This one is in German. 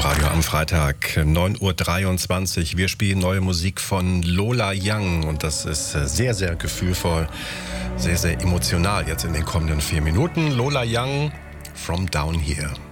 Hitradio am Freitag, 9:23 Uhr. Wir spielen neue Musik von Lola Young und das ist sehr, sehr gefühlvoll, sehr, sehr emotional jetzt in den kommenden 4 Minuten. Lola Young, From Down Here.